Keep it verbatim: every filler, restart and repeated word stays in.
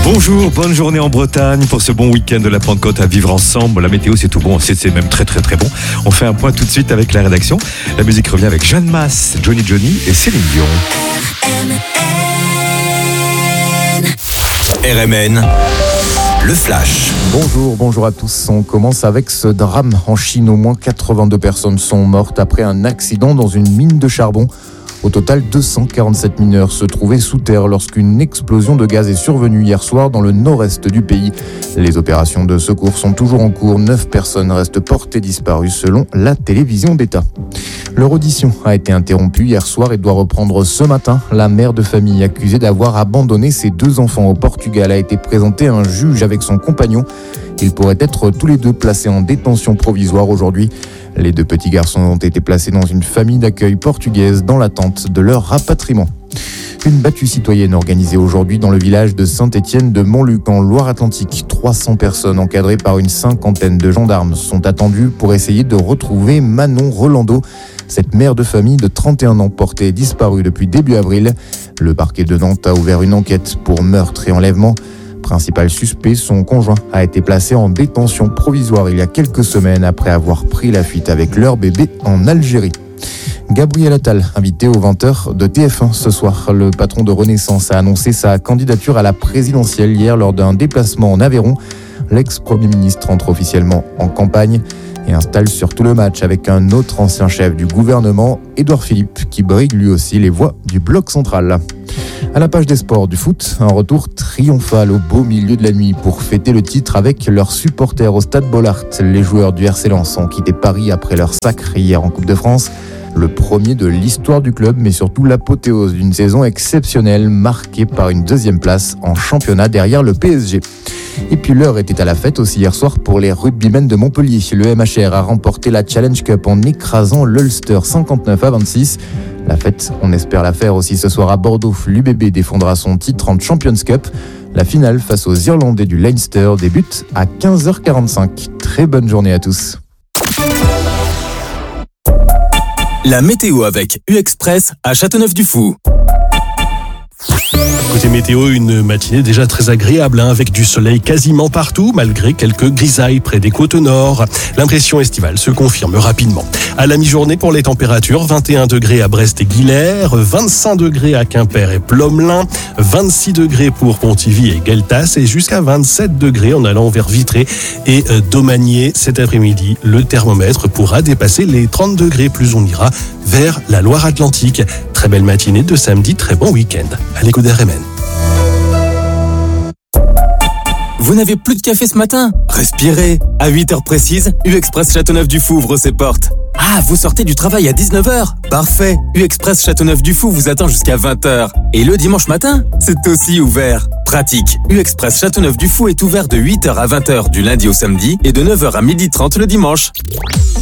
Bonjour, bonne journée en Bretagne pour ce bon week-end de la Pentecôte à vivre ensemble. La météo, c'est tout bon, c'est, c'est même très très très bon. On fait un point tout de suite avec la rédaction. La musique revient avec Jeanne Masse, Johnny Johnny et Céline Dion. R M N, le flash. Bonjour, bonjour à tous. On commence avec ce drame en Chine. Au moins quatre-vingt-deux personnes sont mortes après un accident dans une mine de charbon. Au total, deux cent quarante-sept mineurs se trouvaient sous terre lorsqu'une explosion de gaz est survenue hier soir dans le nord-est du pays. Les opérations de secours sont toujours en cours. Neuf personnes restent portées disparues selon la télévision d'État. Leur audition a été interrompue hier soir et doit reprendre ce matin. La mère de famille accusée d'avoir abandonné ses deux enfants au Portugal a été présentée à un juge avec son compagnon. Ils pourraient être tous les deux placés en détention provisoire aujourd'hui. Les deux petits garçons ont été placés dans une famille d'accueil portugaise dans l'attente de leur rapatriement. Une battue citoyenne organisée aujourd'hui dans le village de Saint-Étienne de Montluc en Loire-Atlantique. trois cents personnes encadrées par une cinquantaine de gendarmes sont attendues pour essayer de retrouver Manon Rolando. Cette mère de famille de trente et un ans portée disparue depuis début avril. Le parquet de Nantes a ouvert une enquête pour meurtre et enlèvement. Principal suspect, son conjoint, a été placé en détention provisoire il y a quelques semaines après avoir pris la fuite avec leur bébé en Algérie. Gabriel Attal, invité aux vingt heures de T F un ce soir. Le patron de Renaissance a annoncé sa candidature à la présidentielle hier lors d'un déplacement en Aveyron. L'ex-premier ministre entre officiellement en campagne et installe surtout le match avec un autre ancien chef du gouvernement, Édouard Philippe, qui brigue lui aussi les voix du bloc central. À la page des sports du foot, un retour triomphal au beau milieu de la nuit pour fêter le titre avec leurs supporters au stade Bollaert. Les joueurs du R C Lens ont quitté Paris après leur sacre hier en Coupe de France. Le premier de l'histoire du club, mais surtout l'apothéose d'une saison exceptionnelle marquée par une deuxième place en championnat derrière le P S G. Et puis l'heure était à la fête aussi hier soir pour les rugbymen de Montpellier. Le M H R a remporté la Challenge Cup en écrasant l'Ulster cinquante-neuf à vingt-six. La fête, on espère la faire aussi ce soir à Bordeaux. L'U B B défendra son titre en Champions Cup. La finale face aux Irlandais du Leinster débute à quinze heures quarante-cinq. Très bonne journée à tous. La météo avec U-Express à Châteauneuf-du-Fou. Côté météo, une matinée déjà très agréable, hein, avec du soleil quasiment partout, malgré quelques grisailles près des côtes nord. L'impression estivale se confirme rapidement. À la mi-journée pour les températures, vingt et un degrés à Brest et Guilherme, vingt-cinq degrés à Quimper et Plomelin, vingt-six degrés pour Pontivy et Gueltas et jusqu'à vingt-sept degrés en allant vers Vitré et Domanier. Cet après-midi, le thermomètre pourra dépasser les trente degrés, plus on ira vers la Loire-Atlantique. Très belle matinée de samedi, très bon week-end. À l'écoute d'R M N. Vous n'avez plus de café ce matin ? Respirez. À huit heures précises, U-Express Châteauneuf-du-Fou ouvre ses portes. Ah, vous sortez du travail à dix-neuf heures ? Parfait. U-Express Châteauneuf-du-Fou vous attend jusqu'à vingt heures. Et le dimanche matin, c'est aussi ouvert. Pratique. U-Express Châteauneuf-du-Fou est ouvert de huit heures à vingt heures du lundi au samedi et de neuf heures à midi trente le dimanche.